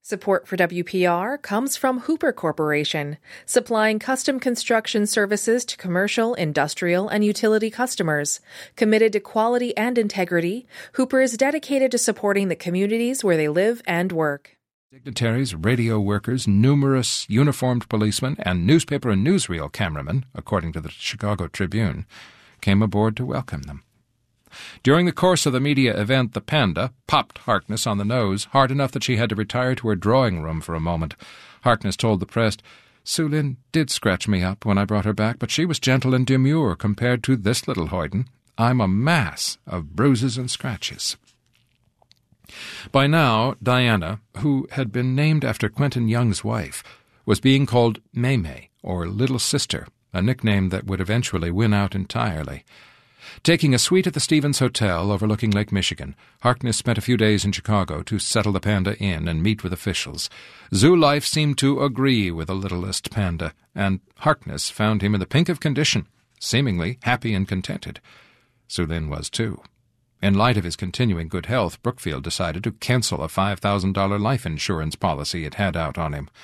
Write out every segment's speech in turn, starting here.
Support for WPR comes from Hooper Corporation, supplying custom construction services to commercial, industrial, and utility customers. Committed to quality and integrity, Hooper is dedicated to supporting the communities where they live and work. Dignitaries, radio workers, numerous uniformed policemen, and newspaper and newsreel cameramen, according to the Chicago Tribune, came aboard to welcome them. During the course of the media event, the Panda popped Harkness on the nose hard enough that she had to retire to her drawing room for a moment. Harkness told the press, "Sue Lin did scratch me up when I brought her back, but she was gentle and demure compared to this little hoyden. I'm a mass of bruises and scratches." By now, Diana, who had been named after Quentin Young's wife, was being called May, or Little Sister, a nickname that would eventually win out entirely. Taking a suite at the Stevens Hotel overlooking Lake Michigan, Harkness spent a few days in Chicago to settle the Panda in and meet with officials. Zoo life seemed to agree with the littlest Panda, and Harkness found him in the pink of condition, seemingly happy and contented. Sue Lin was too. In light of his continuing good health, Brookfield decided to cancel a $5,000 life insurance policy it had out on him.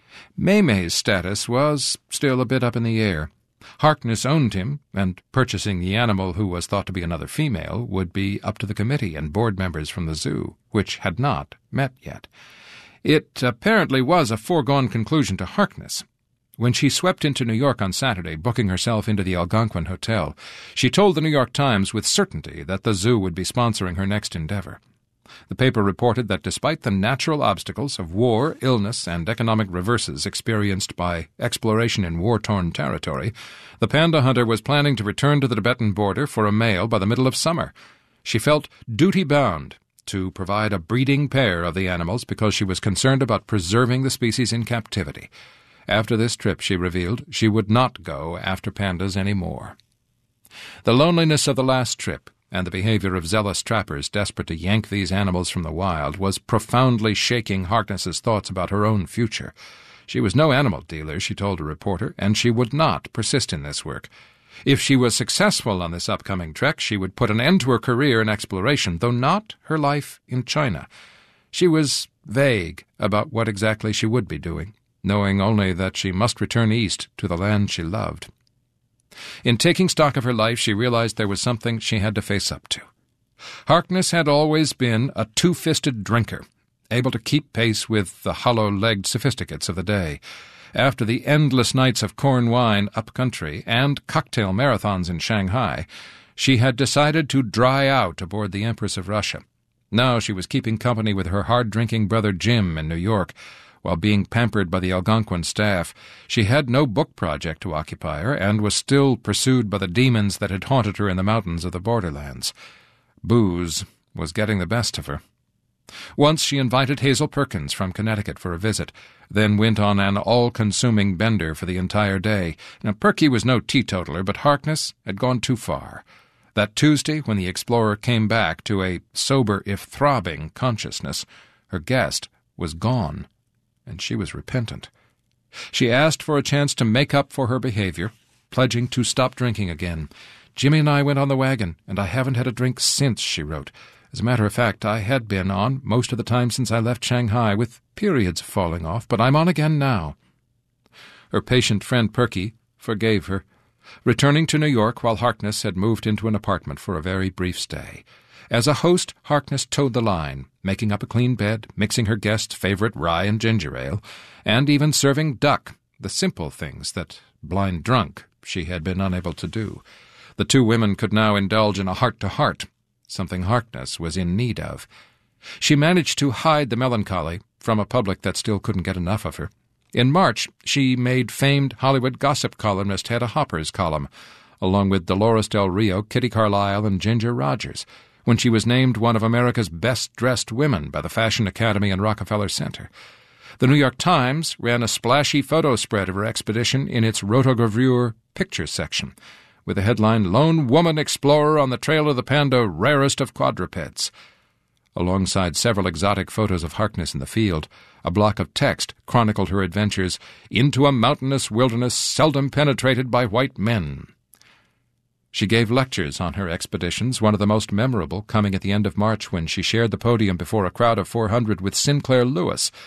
May's status was still a bit up in the air. Harkness owned him, and purchasing the animal, who was thought to be another female, would be up to the committee and board members from the zoo, which had not met yet. It apparently was a foregone conclusion to Harkness. When she swept into New York on Saturday, booking herself into the Algonquin Hotel, she told the New York Times with certainty that the zoo would be sponsoring her next endeavor. The paper reported that despite the natural obstacles of war, illness, and economic reverses experienced by exploration in war-torn territory, the panda hunter was planning to return to the Tibetan border for a male by the middle of summer. She felt duty-bound to provide a breeding pair of the animals because she was concerned about preserving the species in captivity. After this trip, she revealed, she would not go after pandas any more. The loneliness of the last trip and the behavior of zealous trappers desperate to yank these animals from the wild was profoundly shaking Harkness's thoughts about her own future. She was no animal dealer, she told a reporter, and she would not persist in this work. If she was successful on this upcoming trek, she would put an end to her career in exploration, though not her life in China. She was vague about what exactly she would be doing, knowing only that she must return east to the land she loved. In taking stock of her life, she realized there was something she had to face up to. Harkness had always been a two-fisted drinker, able to keep pace with the hollow-legged sophisticates of the day. After the endless nights of corn wine up-country and cocktail marathons in Shanghai, she had decided to dry out aboard the Empress of Russia. Now she was keeping company with her hard-drinking brother Jim in New York. While being pampered by the Algonquin staff, she had no book project to occupy her and was still pursued by the demons that had haunted her in the mountains of the borderlands. Booze was getting the best of her. Once she invited Hazel Perkins from Connecticut for a visit, then went on an all-consuming bender for the entire day. Now, Perky was no teetotaler, but Harkness had gone too far. That Tuesday, when the explorer came back to a sober if throbbing consciousness, her guest was gone, and she was repentant. She asked for a chance to make up for her behavior, pledging to stop drinking again. "Jimmy and I went on the wagon, and I haven't had a drink since," she wrote. "As a matter of fact, I had been on most of the time since I left Shanghai, with periods falling off, but I'm on again now." Her patient friend Perky forgave her, returning to New York while Harkness had moved into an apartment for a very brief stay. As a host, Harkness towed the line, making up a clean bed, mixing her guests' favorite rye and ginger ale, and even serving duck, the simple things that, blind drunk, she had been unable to do. The two women could now indulge in a heart-to-heart, something Harkness was in need of. She managed to hide the melancholy from a public that still couldn't get enough of her. In March, she made famed Hollywood gossip columnist Hedda Hopper's column, along with Dolores Del Rio, Kitty Carlisle, and Ginger Rogers, when she was named one of America's best-dressed women by the Fashion Academy and Rockefeller Center. The New York Times ran a splashy photo spread of her expedition in its rotogravure picture section, with the headline, "Lone Woman Explorer on the Trail of the Panda, Rarest of Quadrupeds." Alongside several exotic photos of Harkness in the field, a block of text chronicled her adventures into a mountainous wilderness seldom penetrated by white men. She gave lectures on her expeditions, one of the most memorable coming at the end of March when she shared the podium before a crowd of 400 with Sinclair Lewis,